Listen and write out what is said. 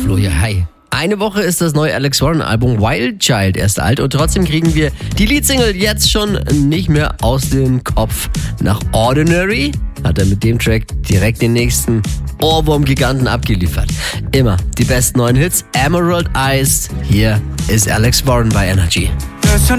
Flo hier, hi. Eine Woche ist das neue Alex Warren Album Wild Child erst alt und trotzdem kriegen wir die Leadsingle jetzt schon nicht mehr aus dem Kopf. Nach Ordinary hat er mit dem Track direkt den nächsten Ohrwurm-Giganten abgeliefert. Immer die besten neuen Hits, Emerald Eyes. Hier ist Alex Warren bei Energy. Listen